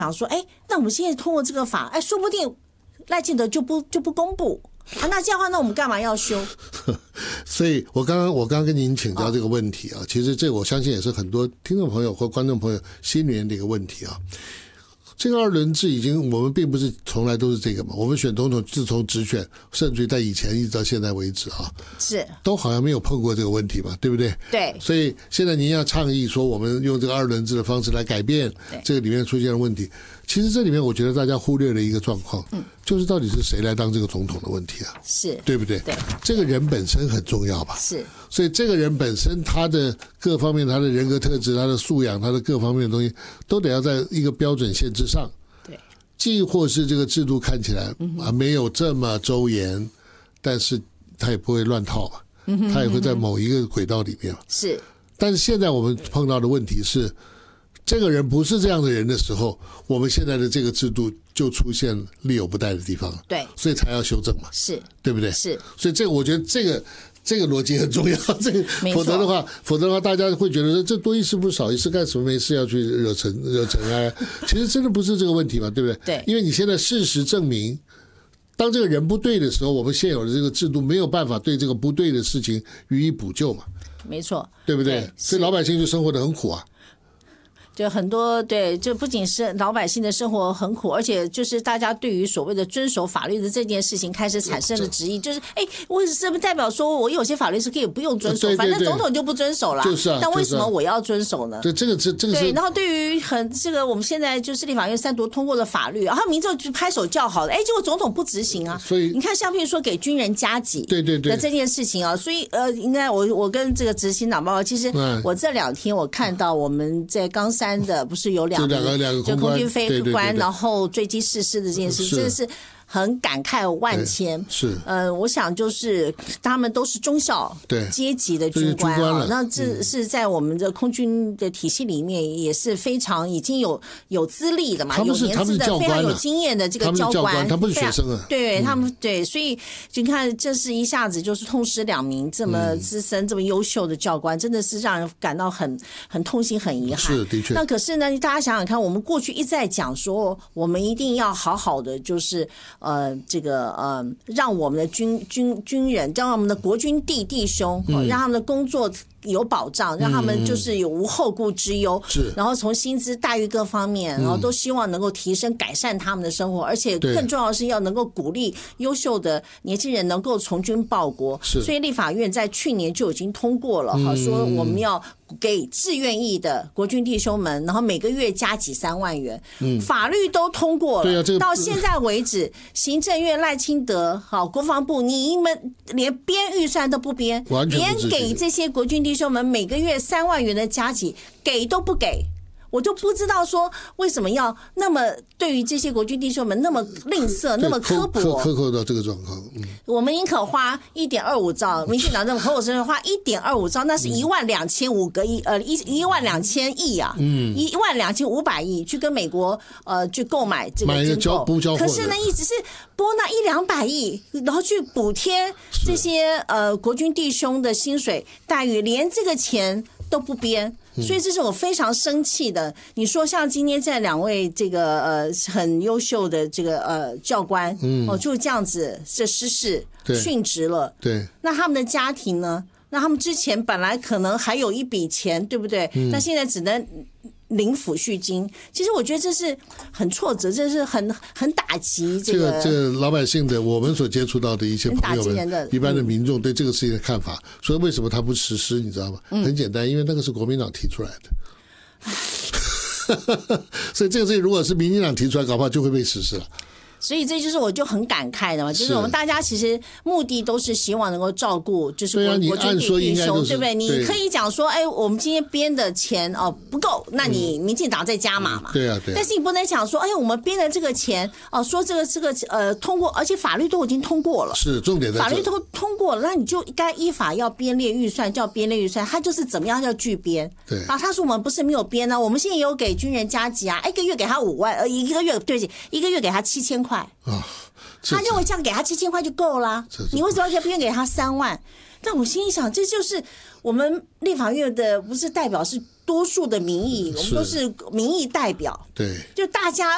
想说，那我们现在通过这个法，说不定赖清德就不公布啊，那这样的话，那我们干嘛要修？ 所以我刚刚跟您请教这个问题啊，其实这我相信也是很多听众朋友或观众朋友心里面的一个问题啊。这个2轮制已经，我们并不是从来都是这个嘛。我们选总统自从直选，甚至于在以前一直到现在为止啊， 是都好像没有碰过这个问题嘛，对不对？ 对。 所以现在您要倡议说，我们用这个2轮制的方式来改变这个里面出现的问题，其实这里面我觉得大家忽略了一个状况，就是到底是谁来当这个总统的问题啊？ 是， 对不对？ 对， 这个人本身很重要吧？ 是。 所以这个人本身他的各方面，他的人格特质，他的素养，他的各方面的东西，都得要在一个标准线之上。既或是这个制度看起来没有这么周延，但是他也不会乱套嘛，他也会在某一个轨道里面。 是， 但是现在我们碰到的问题是，这个人不是这样的人的时候，我们现在的这个制度就出现力有不逮的地方， 对， 所以才要修正嘛， 是， 对不对？ 是， 所以这个我觉得这个逻辑很重要，否则的话，大家会觉得说这多一事不如少一事，干什么没事要去惹尘埃？其实真的不是这个问题嘛，对不对？ 对， 因为你现在事实证明，当这个人不对的时候，我们现有的这个制度没有办法对这个不对的事情予以补救嘛， 没错， 对不对？所以老百姓就生活得很苦啊。 就很多对，就不仅是老百姓的生活很苦，而且就是大家对于所谓的遵守法律的这件事情开始产生了质疑，就是为什么代表说我有些法律是可以不用遵守，反正总统就不遵守啦， 就是啊， 但为什么我要遵守呢？ 对，这个是对，然后对于这个我们现在就是立法院3读通过的法律，然后民众就拍手叫好了，结果总统不执行啊， 所以你看像譬如说给军人加给的这件事情啊，所以应该我跟这个执行长报告，其实我这2天我看到我们在冈山的不是有两个空军飞官，然后坠机逝世的这件事，真的是很感慨万千。 是， 我想就是他们都是中小阶级的军官啊，那这是在我们的空军的体系里面也是非常已经有资历的嘛，有年资的非常有经验的这个教官， 他不是学生啊， 对他们对，所以就看这是一下子就是痛失2名这么资深、这么优秀的教官，真的是让人感到很痛心、很遗憾。 是的确。 那可是呢，大家想想看，我们过去一再讲说，我们一定要好好的就是让我们的军人，让我们的国军弟兄，让他们的工作有保障，让他们就是有无后顾之忧，然后从薪资待遇各方面，然后都希望能够提升改善他们的生活，而且更重要的是要能够鼓励优秀的年轻人能够从军报国。所以立法院在去年就已经通过了，说我们要给志愿役的国军弟兄们，然后每个月加给3万元，法律都通过了，到现在为止，行政院赖清德国防部你们连编预算都不编，连给这些国军弟兄们每个月3万元的加给给都不给。我就不知道说为什么要那么对于这些国军弟兄们那么吝啬，那么刻薄， 苛刻到这个状况。 我们宁可花1.25兆，民进党这么口口声声花1.25兆，那是12500个亿，12000亿啊，12500亿去跟美国去购买这个军购，可是呢，一直是拨那100-200亿，然后去补贴这些国军弟兄的薪水待遇，连这个钱都不编。所以这是我非常生气的。你说像今天这2位这个很优秀的这个教官，就这样子这失事殉职了， 对， 那他们的家庭呢？那他们之前本来可能还有一笔钱，对不对？那现在只能领抚恤金。其实我觉得这是很挫折，这是很打击这个老百姓的，我们所接触到的一些朋友们，一般的民众对这个事情的看法。所以为什么他不实施？你知道吗？很简单，因为那个是国民党提出来的。所以这个事情如果是民进党提出来，搞不好就会被实施了。 所以这就是我就很感慨的嘛，就是我们大家其实目的都是希望能够照顾，就是国军弟兄，对不对？你可以讲说，我们今天编的钱不够，那你民进党再加码嘛， 对啊。 但是你不能讲说，我们编的这个钱说这个通过，而且法律都已经通过了， 是重点在这， 法律都通过了，那你就该依法要编列预算，叫编列预算，他就是怎么样叫拒编。 对啊，他说我们不是没有编呢，我们现在有给军人加给啊，一个月给他5万，一个月给他7000块。他认为这样给他7000块就够了，你为什么要编给他3万？但我心里想，这就是我们立法院的不是代表，是多数的民意，我们都是民意代表， 对， 就大家